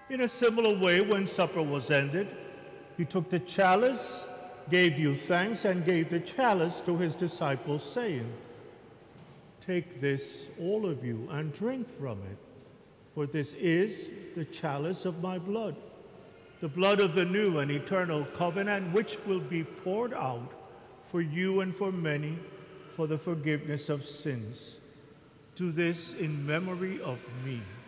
In a similar way, when supper was ended, he took the chalice, gave you thanks, and gave the chalice to his disciples, saying, "Take this, all of you, and drink from it, for this is the chalice of my blood, the blood of the new and eternal covenant, which will be poured out for you and for many for the forgiveness of sins. Do this in memory of me."